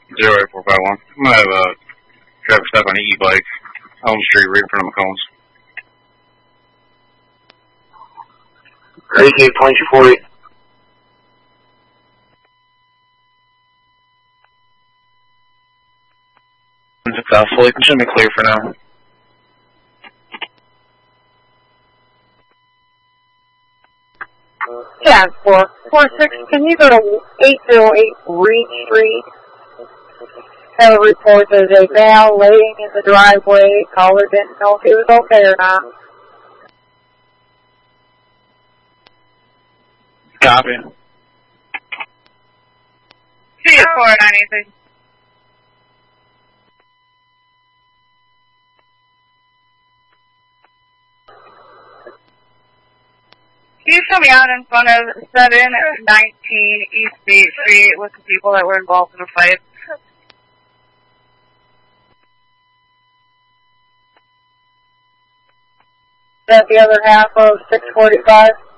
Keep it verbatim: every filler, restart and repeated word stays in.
zero eight four five one. I'm going to have a driver stop on an e-bike. Elm Street, right in front of McCombs. A K twenty-two forty. Successful. You should be clear for now. Yeah, four four six. Can you go to eight zero eight Reed Street? Have a report there's a male laying in the driveway. Caller didn't know if he was okay or not. Copy. C four nine eight three. Can you show me out in front of seven nineteen East State Street with the people that were involved in a fight? Is that the other half of six forty-five?